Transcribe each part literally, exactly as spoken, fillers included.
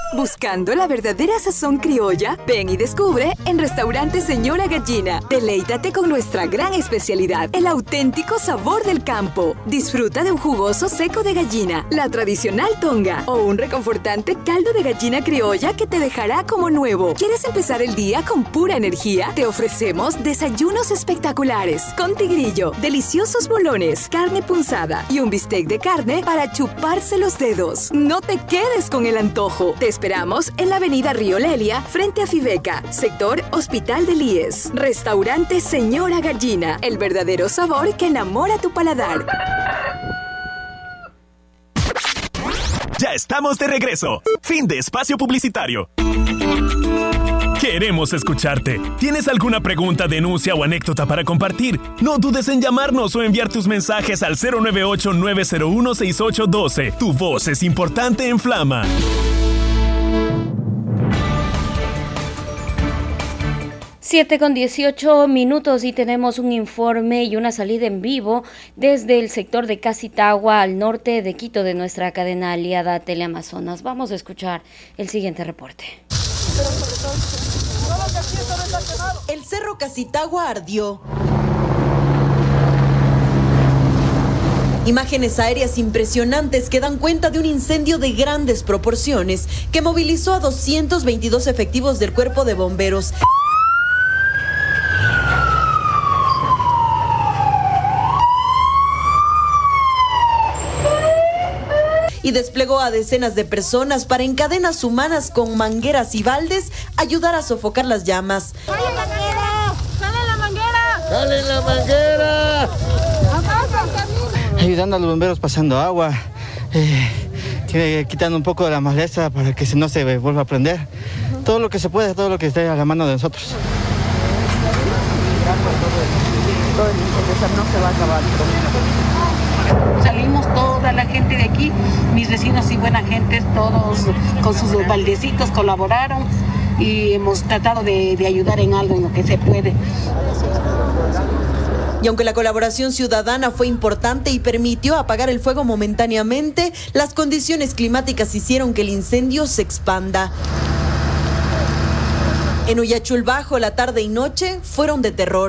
Buscando la verdadera sazón criolla, ven y descubre en Restaurante Señora Gallina. Deleítate con nuestra gran especialidad, el auténtico sabor del campo. Disfruta de un jugoso seco de gallina, la tradicional tonga o un reconfortante caldo de gallina criolla que te dejará como nuevo. ¿Quieres empezar el día con pura energía? Te ofrecemos desayunos espectaculares con tigrillo, deliciosos bolones, carne punzada y un bistec de carne para chuparse los dedos. No te quedes con el antojo. Te esperamos en la avenida Río Lelia, frente a Fibeca, sector Hospital del I E S. Restaurante Señora Gallina, el verdadero sabor que enamora tu paladar. Ya estamos de regreso. Fin de espacio publicitario. Queremos escucharte. ¿Tienes alguna pregunta, denuncia o anécdota para compartir? No dudes en llamarnos o enviar tus mensajes al cero nueve ocho, nueve cero uno, seis ocho uno dos. Tu voz es importante en Flama. siete con dieciocho minutos y tenemos un informe y una salida en vivo desde el sector de Casitagua al norte de Quito de nuestra cadena aliada Teleamazonas. Vamos a escuchar el siguiente reporte. El cerro Casitagua ardió. Imágenes aéreas impresionantes que dan cuenta de un incendio de grandes proporciones que movilizó a doscientos veintidós efectivos del Cuerpo de Bomberos. Y desplegó a decenas de personas para en cadenas humanas con mangueras y baldes ayudar a sofocar las llamas. ¡Sale la manguera! ¡Sale la manguera! ¡Sale la manguera! Ayudando a los bomberos pasando agua, eh, quitando un poco de la maleza para que no se vuelva a prender. Uh-huh. Todo lo que se puede, todo lo que esté a la mano de nosotros. Todo el incendio no se va a acabar. Salimos toda la gente de aquí, mis vecinos y buena gente, todos con sus baldecitos colaboraron y hemos tratado de, de ayudar en algo, en lo que se puede. Y aunque la colaboración ciudadana fue importante y permitió apagar el fuego momentáneamente, las condiciones climáticas hicieron que el incendio se expanda. En Uyachulbajo, la tarde y noche fueron de terror.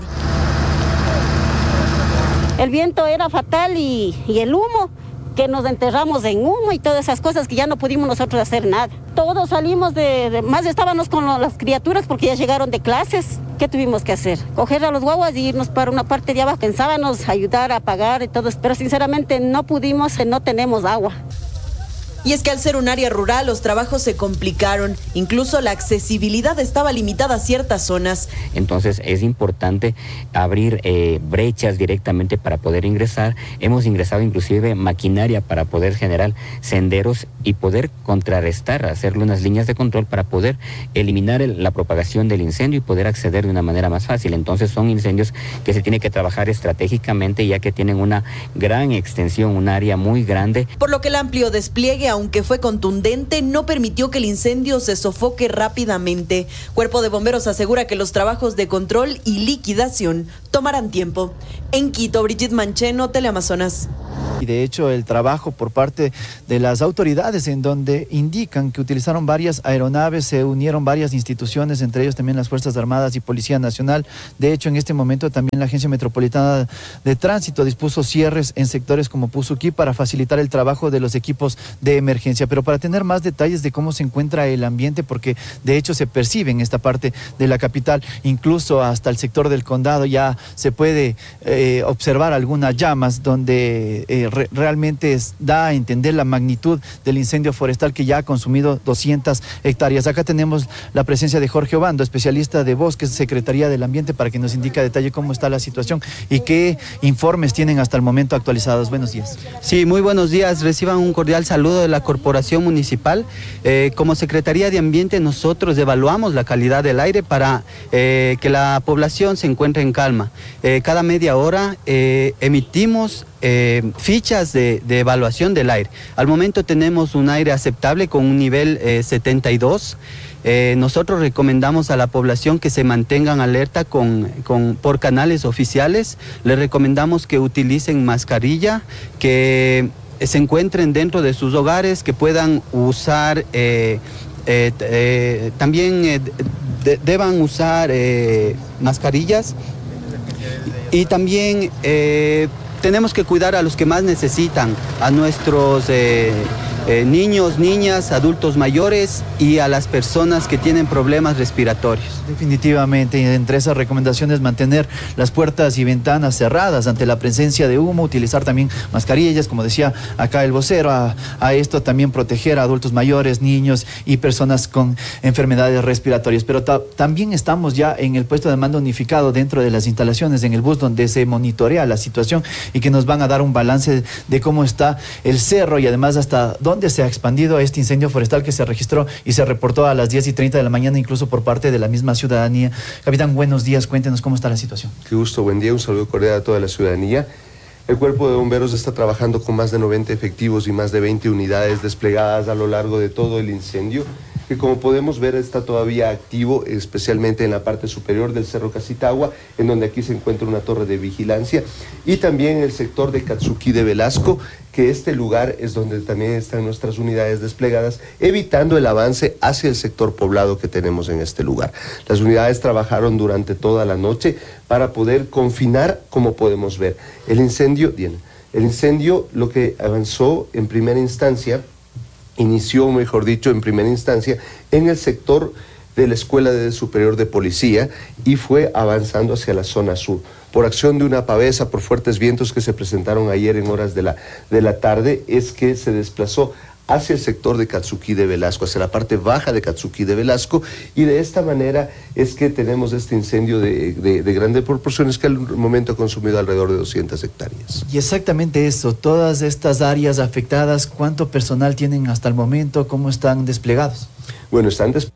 El viento era fatal y, y el humo, que nos enterramos en humo y todas esas cosas que ya no pudimos nosotros hacer nada. Todos salimos de, de más estábamos con las criaturas porque ya llegaron de clases. ¿Qué tuvimos que hacer? Coger a los guaguas y irnos para una parte de abajo. Pensábamos ayudar a pagar y todo, pero sinceramente no pudimos, no tenemos agua. Y es que al ser un área rural, los trabajos se complicaron. Incluso la accesibilidad estaba limitada a ciertas zonas. Entonces es importante abrir eh, brechas directamente para poder ingresar. Hemos ingresado inclusive maquinaria para poder generar senderos y poder contrarrestar, hacerle unas líneas de control para poder eliminar el, la propagación del incendio y poder acceder de una manera más fácil. Entonces son incendios que se tiene que trabajar estratégicamente, ya que tienen una gran extensión, un área muy grande. Por lo que el amplio despliegue, aunque fue contundente, no permitió que el incendio se sofoque rápidamente. Cuerpo de Bomberos asegura que los trabajos de control y liquidación tomarán tiempo. En Quito, Brigitte Mancheno, Teleamazonas. Y de hecho el trabajo por parte de las autoridades en donde indican que utilizaron varias aeronaves, se unieron varias instituciones, entre ellos también las Fuerzas Armadas y Policía Nacional. De hecho, en este momento también la Agencia Metropolitana de Tránsito dispuso cierres en sectores como Puzuquí para facilitar el trabajo de los equipos de emergencia. Pero para tener más detalles de cómo se encuentra el ambiente, porque de hecho se percibe en esta parte de la capital, incluso hasta el sector del condado ya se puede eh, observar algunas llamas donde eh, re realmente es, da a entender la magnitud del incendio forestal que ya ha consumido doscientas hectáreas. Acá tenemos la presencia de Jorge Obando, especialista de Bosques, Secretaría del Ambiente, para que nos indique a detalle cómo está la situación y qué informes tienen hasta el momento actualizados. Buenos días. Sí, muy buenos días. Reciban un cordial saludo de la Corporación Municipal. Eh, como Secretaría de Ambiente, nosotros evaluamos la calidad del aire para eh, que la población se encuentre en calma. Eh, cada media hora eh, emitimos Eh, fichas de, de evaluación del aire. Al momento tenemos un aire aceptable con un nivel eh, setenta y dos. Eh, nosotros recomendamos a la población que se mantengan alerta con, con, por canales oficiales. Les recomendamos que utilicen mascarilla, que se encuentren dentro de sus hogares, que puedan usar eh, eh, eh, también eh, de, deban usar eh, mascarillas y también eh, tenemos que cuidar a los que más necesitan, a nuestros eh, eh, niños, niñas, adultos mayores y a las personas que tienen problemas respiratorios. Definitivamente, y entre esas recomendaciones mantener las puertas y ventanas cerradas ante la presencia de humo, utilizar también mascarillas, como decía acá el vocero, a, a esto también proteger a adultos mayores, niños y personas con enfermedades respiratorias. Pero ta también estamos ya en el puesto de mando unificado dentro de las instalaciones, en el bus donde se monitorea la situación y que nos van a dar un balance de cómo está el cerro y además hasta dónde se ha expandido este incendio forestal que se registró y se reportó a las diez y treinta de la mañana, incluso por parte de la misma ciudadanía. Capitán, buenos días, cuéntenos cómo está la situación. Qué gusto, buen día, un saludo cordial a toda la ciudadanía. El Cuerpo de Bomberos está trabajando con más de noventa efectivos y más de veinte unidades desplegadas a lo largo de todo el incendio, que como podemos ver está todavía activo, especialmente en la parte superior del Cerro Casitagua, en donde aquí se encuentra una torre de vigilancia, y también en el sector de Katsuki de Velasco, que este lugar es donde también están nuestras unidades desplegadas, evitando el avance hacia el sector poblado que tenemos en este lugar. Las unidades trabajaron durante toda la noche para poder confinar, como podemos ver. El incendio, bien, el incendio lo que avanzó en primera instancia, inició, mejor dicho, en primera instancia, en el sector de la Escuela de Superior de Policía y fue avanzando hacia la zona sur. Por acción de una pavesa, por fuertes vientos que se presentaron ayer en horas de la, de la tarde, es que se desplazó hacia el sector de Katsuki de Velasco, hacia la parte baja de Katsuki de Velasco, y de esta manera es que tenemos este incendio de, de, de grandes proporciones que al momento ha consumido alrededor de doscientas hectáreas. Y exactamente eso, todas estas áreas afectadas, ¿cuánto personal tienen hasta el momento? ¿Cómo están desplegados? Bueno, están desplegados.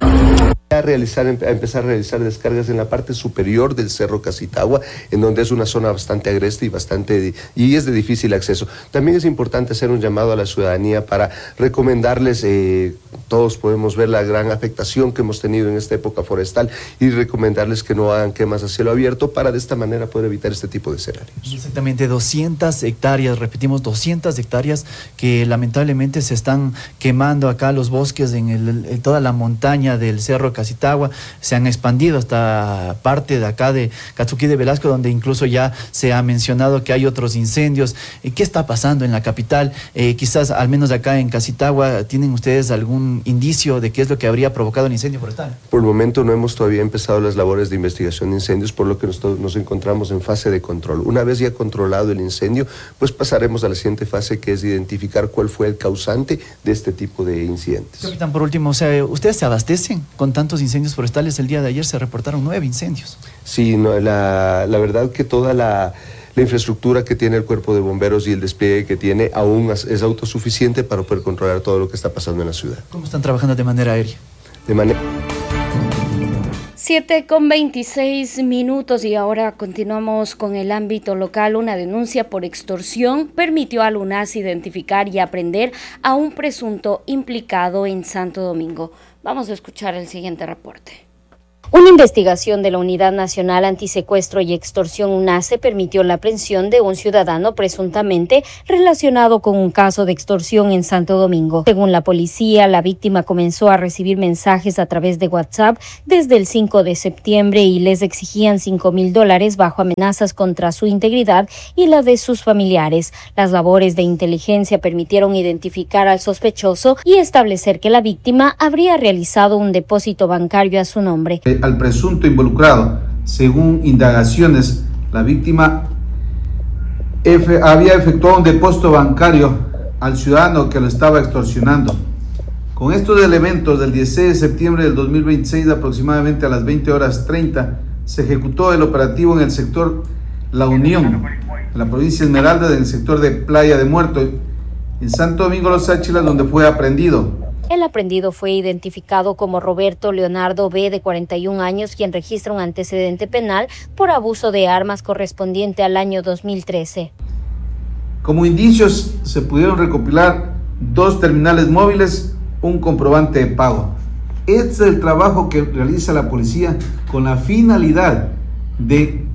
A, realizar, a empezar a realizar descargas en la parte superior del Cerro Casitagua, en donde es una zona bastante agreste y bastante y es de difícil acceso. También es importante hacer un llamado a la ciudadanía para recomendarles, eh, todos podemos ver la gran afectación que hemos tenido en esta época forestal, y recomendarles que no hagan quemas a cielo abierto para de esta manera poder evitar este tipo de escenarios. Exactamente, doscientas hectáreas, repetimos, doscientas hectáreas que lamentablemente se están quemando acá los bosques en, el, en toda la montaña del Cerro Casitagua, se han expandido hasta parte de acá de Katsuki de Velasco, donde incluso ya se ha mencionado que hay otros incendios. ¿Qué está pasando en la capital? Eh, quizás, al menos acá en Casitagua, ¿tienen ustedes algún indicio de qué es lo que habría provocado el incendio forestal? Por el momento no hemos todavía empezado las labores de investigación de incendios, por lo que nos, nos encontramos en fase de control. Una vez ya controlado el incendio, pues pasaremos a la siguiente fase, que es identificar cuál fue el causante de este tipo de incidentes. Capitán, por último, o sea, ¿ustedes se abastecen con tantos incendios forestales? El día de ayer se reportaron nueve incendios. Sí, no, la, la verdad que toda la, la infraestructura que tiene el Cuerpo de Bomberos y el despliegue que tiene aún es autosuficiente para poder controlar todo lo que está pasando en la ciudad. ¿Cómo están trabajando de manera aérea? De manera... siete con veintiséis minutos y ahora continuamos con el ámbito local. Una denuncia por extorsión permitió a Lunas identificar y aprender a un presunto implicado en Santo Domingo. Vamos a escuchar el siguiente reporte. Una investigación de la Unidad Nacional Antisecuestro y Extorsión UNASE permitió la aprehensión de un ciudadano presuntamente relacionado con un caso de extorsión en Santo Domingo. Según la policía, la víctima comenzó a recibir mensajes a través de WhatsApp desde el cinco de septiembre y les exigían cinco mil dólares bajo amenazas contra su integridad y la de sus familiares. Las labores de inteligencia permitieron identificar al sospechoso y establecer que la víctima habría realizado un depósito bancario a su nombre. Al presunto involucrado, según indagaciones, la víctima F había efectuado un depósito bancario al ciudadano que lo estaba extorsionando. Con estos elementos, del dieciséis de septiembre del dos mil veintiséis, aproximadamente a las veinte horas treinta, se ejecutó el operativo en el sector La Unión, en la provincia de Esmeralda, en el sector de Playa de Muerto, en Santo Domingo Los Áchilas, donde fue aprendido. El aprendido fue identificado como Roberto Leonardo B., de cuarenta y un años, quien registra un antecedente penal por abuso de armas correspondiente al año dos mil trece. Como indicios se pudieron recopilar dos terminales móviles, un comprobante de pago. Este es el trabajo que realiza la policía con la finalidad de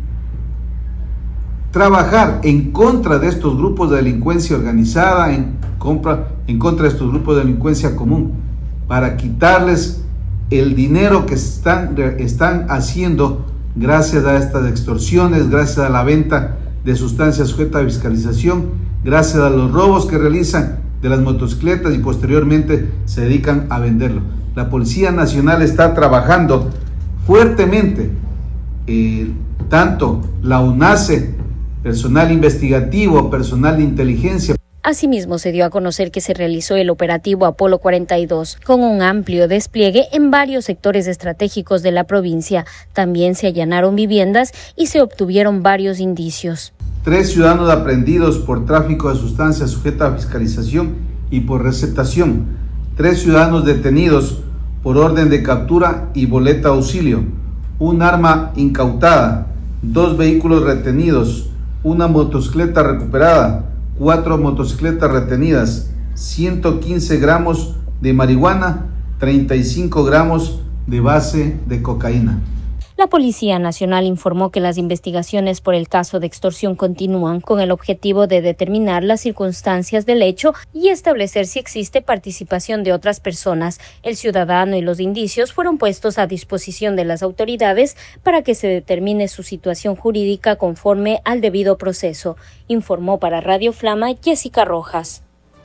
trabajar en contra de estos grupos de delincuencia organizada, en, compra, en contra de estos grupos de delincuencia común. para quitarles el dinero que están, están haciendo gracias a estas extorsiones, gracias a la venta de sustancias sujetas a fiscalización, gracias a los robos que realizan de las motocicletas y posteriormente se dedican a venderlo. La Policía Nacional está trabajando fuertemente, eh, tanto la UNACE, personal investigativo, personal de inteligencia. Asimismo, se dio a conocer que se realizó el operativo Apolo cuarenta y dos, con un amplio despliegue en varios sectores estratégicos de la provincia. También se allanaron viviendas y se obtuvieron varios indicios. Tres ciudadanos aprehendidos por tráfico de sustancias sujetas a fiscalización y por receptación. Tres ciudadanos detenidos por orden de captura y boleta auxilio. Un arma incautada, dos vehículos retenidos, una motocicleta recuperada, cuatro motocicletas retenidas, ciento quince gramos de marihuana, treinta y cinco gramos de base de cocaína. La Policía Nacional informó que las investigaciones por el caso de extorsión continúan con el objetivo de determinar las circunstancias del hecho y establecer si existe participación de otras personas. El ciudadano y los indicios fueron puestos a disposición de las autoridades para que se determine su situación jurídica conforme al debido proceso, informó para Radio Flama Jessica Rojas.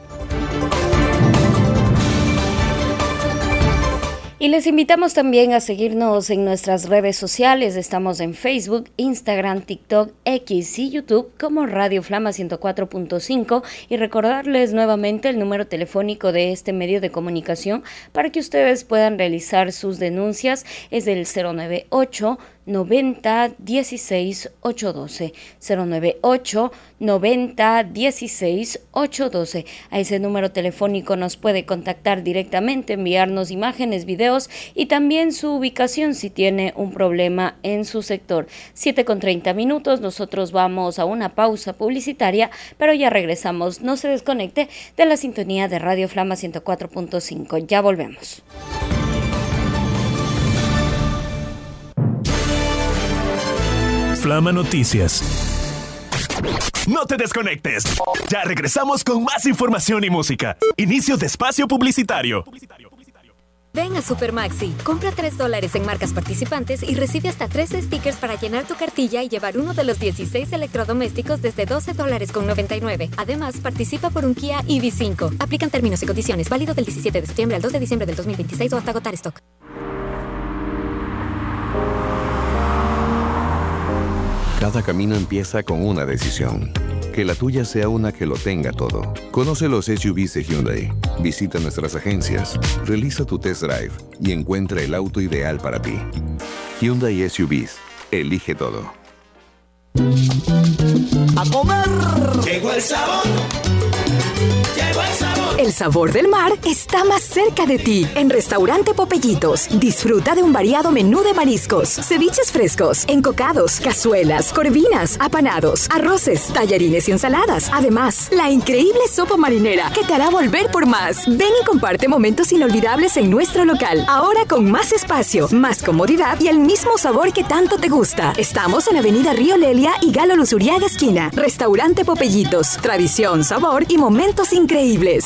Y les invitamos también a seguirnos en nuestras redes sociales. Estamos en Facebook, Instagram, TikTok, X y YouTube como Radio Flama ciento cuatro punto cinco. Y recordarles nuevamente el número telefónico de este medio de comunicación para que ustedes puedan realizar sus denuncias. Es del cero nueve ocho noventa dieciséis ocho doce, cero nueve ocho noventa dieciséis ocho doce. A ese número telefónico nos puede contactar directamente, enviarnos imágenes, videos y también su ubicación si tiene un problema en su sector. siete con treinta minutos, nosotros vamos a una pausa publicitaria, pero ya regresamos. No se desconecte de la sintonía de Radio Flama ciento cuatro punto cinco. Ya volvemos. Flama Noticias. No te desconectes. Ya regresamos con más información y música. Inicio de espacio publicitario. Ven a Supermaxi, compra tres dólares en marcas participantes y recibe hasta tres stickers para llenar tu cartilla y llevar uno de los dieciséis electrodomésticos desde doce dólares con noventa y nueve. Además, participa por un Kia E V cinco. Aplican términos y condiciones, válido del diecisiete de septiembre al dos de diciembre del dos mil veintiséis o hasta agotar stock. Cada camino empieza con una decisión. Que la tuya sea una que lo tenga todo. Conoce los S U Vs de Hyundai. Visita nuestras agencias, realiza tu test drive y encuentra el auto ideal para ti. Hyundai S U Vs. Elige todo. ¡A comer! Llegó el sabor. Llegó el sabor. El sabor del mar está más cerca de ti. En Restaurante Popellitos, disfruta de un variado menú de mariscos, ceviches frescos, encocados, cazuelas, corvinas, apanados, arroces, tallarines y ensaladas. Además, la increíble sopa marinera que te hará volver por más. Ven y comparte momentos inolvidables en nuestro local. Ahora con más espacio, más comodidad y el mismo sabor que tanto te gusta. Estamos en Avenida Río Lelia y Galo Luzuriaga esquina. Restaurante Popellitos, tradición, sabor y momentos increíbles.